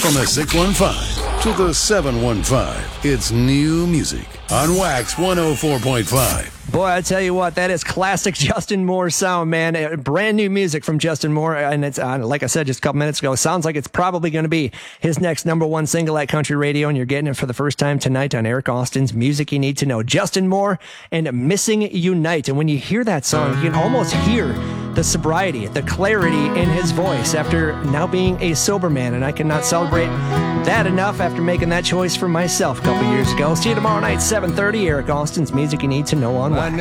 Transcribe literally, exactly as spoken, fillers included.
From the six one five to the seven one five, it's new music on Wax one oh four point five. Boy, I tell you what, that is classic Justin Moore sound, man. Uh, Brand new music from Justin Moore, and it's uh, like I said just a couple minutes ago, it sounds like it's probably going to be his next number one single at country radio, and you're getting it for the first time tonight on Eric Austin's Music You Need to Know. Justin Moore and Missing Unite. And when you hear that song, you can almost hear the sobriety, the clarity in his voice after now being a sober man, and I cannot celebrate that enough after making that choice for myself a couple years ago. See you tomorrow night, seven thirty, Eric Austin's Music You Need to Know on Wax.